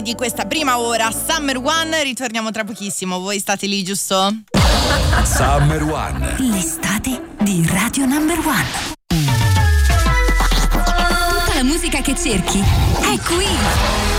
Di questa prima ora Summer One, ritorniamo tra pochissimo. Voi state lì, giusto? Summer One, l'estate di Radio Number One. Tutta la musica che cerchi è qui.